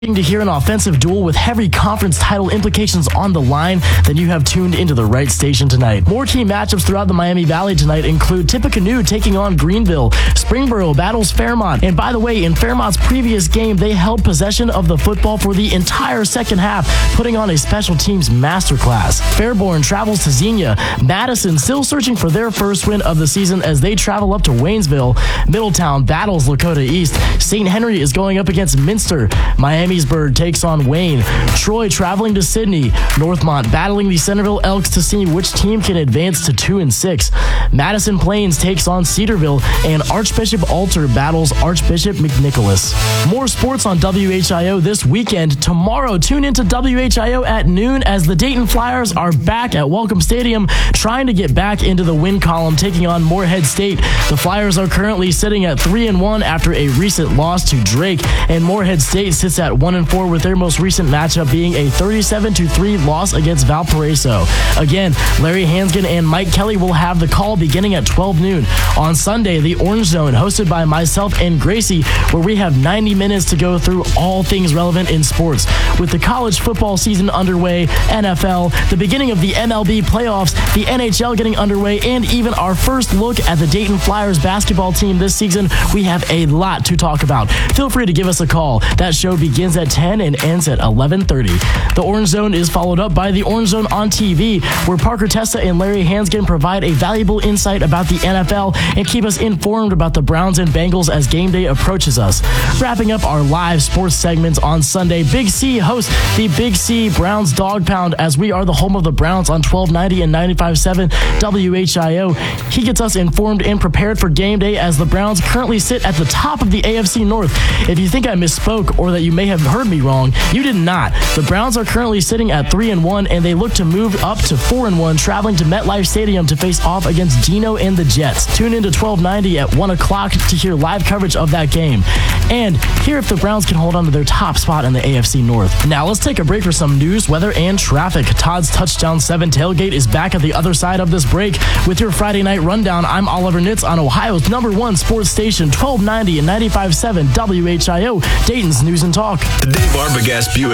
To hear an offensive duel with heavy conference title implications on the line, then you have tuned into the right station tonight. More key matchups throughout the Miami Valley tonight include Tippecanoe taking on Greenville, Springboro battles Fairmont, and by the way, in Fairmont's previous game, they held possession of the football for the entire second half, putting on a special teams masterclass. Fairborn travels to Xenia, Madison still searching for their first win of the season as they travel up to Waynesville, Middletown battles Lakota East, St. Henry is going up against Minster, Miamisburg takes on Wayne, Troy traveling to Sydney, Northmont battling the Centerville Elks to see which team can advance to 2-6. Madison Plains takes on Cedarville, and Archbishop Alter battles Archbishop McNicholas. More sports on WHIO this weekend. Tomorrow, tune into WHIO at noon as the Dayton Flyers are back at Welcome Stadium trying to get back into the win column, taking on Morehead State. The Flyers are currently sitting at 3-1 after a recent loss to Drake, and Morehead State sits at 1-4 with their most recent matchup being a 37-3 loss against Valparaiso. Again, Larry Hansgen and Mike Kelly will have the call beginning at 12 noon. On Sunday, the Orange Zone, hosted by myself and Gracie, where we have 90 minutes to go through all things relevant in sports. With the college football season underway, NFL, the beginning of the MLB playoffs, the NHL getting underway, and even our first look at the Dayton Flyers basketball team this season, we have a lot to talk about. Feel free to give us a call. That show begins at 10 and ends at 11:30. The Orange Zone is followed up by the Orange Zone on TV, where Parker Testa and Larry Hansgen provide a valuable insight about the NFL and keep us informed about the Browns and Bengals as game day approaches us. Wrapping up our live sports segments on Sunday, Big C hosts the Big C Browns Dog Pound as we are the home of the Browns on 1290 and 95.7 WHIO. He gets us informed and prepared for game day as the Browns currently sit at the top of the AFC North. If you think I misspoke or that you may have heard me wrong, you did not. The Browns are currently sitting at 3-1 and they look to move up to 4-1, traveling to MetLife Stadium to face off against Geno and the Jets. Tune in to 1290 at 1 o'clock to hear live coverage of that game and hear if the Browns can hold on to their top spot in the AFC North. Now let's take a break for some news, weather, and traffic. Todd's Touchdown 7 tailgate is back at the other side of this break. With your Friday night rundown, I'm Oliver Nitz on Ohio's #1 sports station, 1290 and 95.7 WHIO, Dayton's News and Talk. The Dave Arbogast Buick